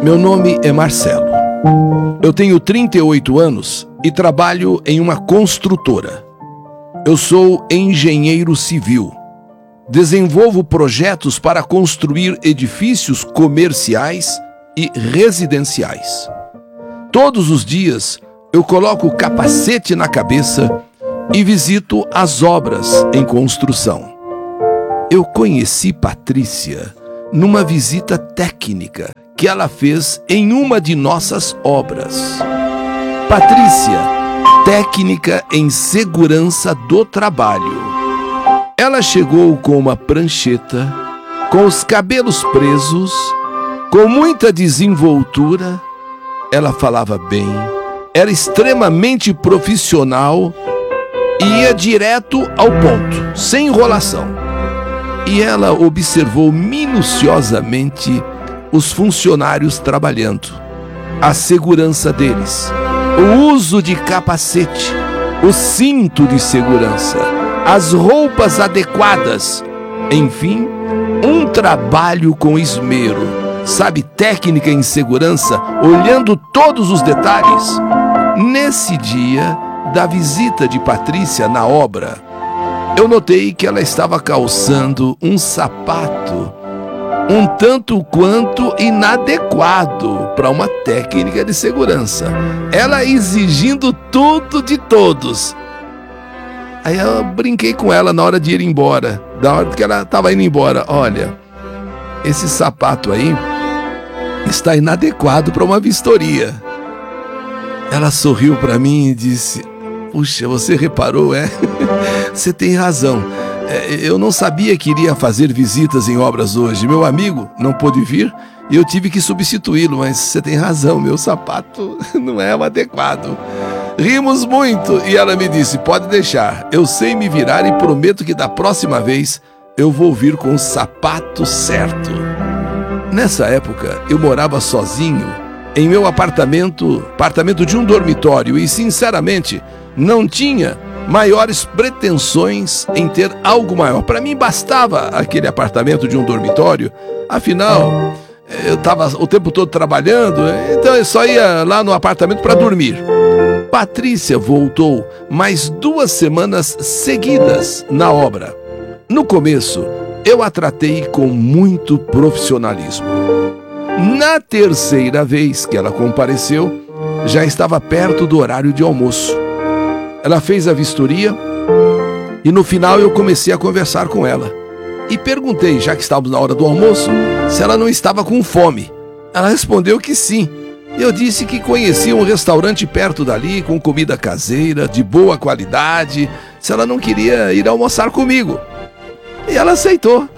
Meu nome é Marcelo. Eu tenho 38 anos e trabalho em uma construtora. Eu sou engenheiro civil. Desenvolvo projetos para construir edifícios comerciais e residenciais. Todos os dias eu coloco o capacete na cabeça e visito as obras em construção. Eu conheci Patrícia numa visita técnica que ela fez em uma de nossas obras. Patrícia, técnica em segurança do trabalho. Ela chegou com uma prancheta, com os cabelos presos, com muita desenvoltura. Ela falava bem, era extremamente profissional e ia direto ao ponto, sem enrolação. E ela observou minuciosamente os funcionários trabalhando, a segurança deles, o uso de capacete, o cinto de segurança, as roupas adequadas, enfim, um trabalho com esmero, sabe, técnica em segurança, olhando todos os detalhes. Nesse dia da visita de Patrícia na obra, eu notei que ela estava calçando um sapato um tanto quanto inadequado para uma técnica de segurança. Ela exigindo tudo de todos. Aí eu brinquei com ela na hora de ir embora, na hora que ela estava indo embora. Olha, esse sapato aí está inadequado para uma vistoria. Ela sorriu para mim e disse: puxa, você reparou, é? Você tem razão. Eu não sabia que iria fazer visitas em obras hoje. Meu amigo não pôde vir e eu tive que substituí-lo, mas você tem razão, meu sapato não é o adequado. Rimos muito e ela me disse: pode deixar, eu sei me virar e prometo que da próxima vez eu vou vir com o sapato certo. Nessa época eu morava sozinho em meu apartamento de um dormitório e sinceramente não tinha maiores pretensões em ter algo maior. Para mim bastava aquele apartamento de um dormitório, afinal eu estava o tempo todo trabalhando, então eu só ia lá no apartamento para dormir. Patrícia voltou mais 2 semanas seguidas na obra. No começo eu a tratei com muito profissionalismo. Na terceira vez que ela compareceu, já estava perto do horário de almoço. Ela fez a vistoria e no final eu comecei a conversar com ela. E perguntei, já que estávamos na hora do almoço, se ela não estava com fome. Ela respondeu que sim. Eu disse que conhecia um restaurante perto dali, com comida caseira, de boa qualidade, se ela não queria ir almoçar comigo. E ela aceitou.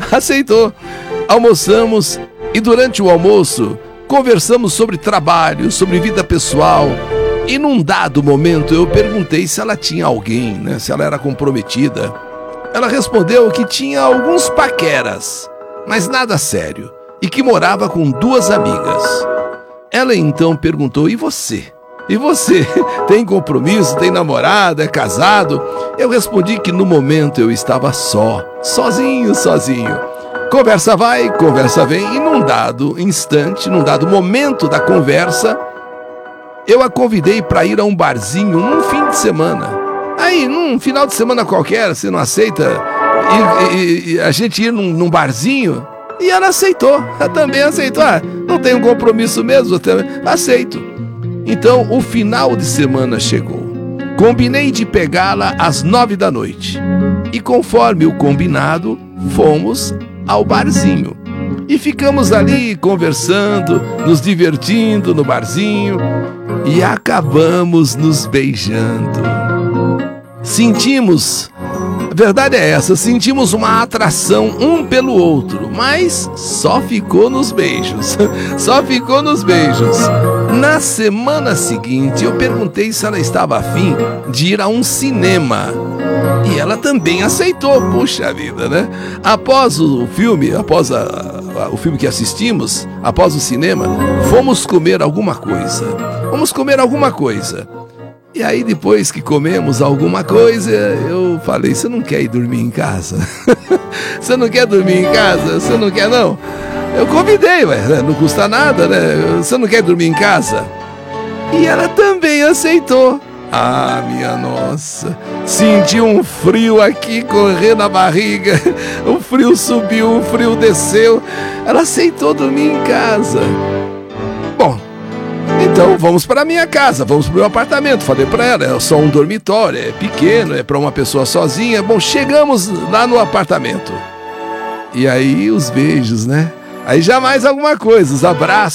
Almoçamos e durante o almoço conversamos sobre trabalho, sobre vida pessoal. E num dado momento eu perguntei se ela tinha alguém, né? Se ela era comprometida. Ela respondeu que tinha alguns paqueras, mas nada sério, e que morava com 2 amigas. Ela então perguntou: e você? E você? Tem compromisso? Tem namorada? É casado? Eu respondi que no momento eu estava sozinho. Conversa vai, conversa vem, e num dado instante, num dado momento da conversa, eu a convidei para ir a um barzinho num fim de semana. Aí, num final de semana qualquer, você não aceita a gente ir num barzinho? E ela aceitou, ela também aceitou. Não tem um compromisso mesmo, eu também aceito. Então, o final de semana chegou. Combinei de pegá-la às 9 da noite. E conforme o combinado, fomos ao barzinho. E ficamos ali conversando, nos divertindo no barzinho e acabamos nos beijando. A verdade é essa, sentimos uma atração um pelo outro, mas só ficou nos beijos. Na semana seguinte, eu perguntei se ela estava afim de ir a um cinema. E ela também aceitou, puxa vida, né? Após o filme, o filme que assistimos, após o cinema, fomos comer alguma coisa. E aí depois que comemos alguma coisa, eu falei: você não quer ir dormir em casa? Você não quer dormir em casa? Você não quer não? Eu convidei, ué, não custa nada, né? Você não quer dormir em casa? E ela também aceitou. Ah, minha nossa, senti um frio aqui correr na barriga. O frio subiu, o frio desceu. Ela aceitou dormir em casa. Bom, então vamos para minha casa, vamos para o meu apartamento. Falei para ela, é só um dormitório, é pequeno, é para uma pessoa sozinha. Bom, chegamos lá no apartamento. E aí os beijos, né? Aí já mais alguma coisa, os abraços.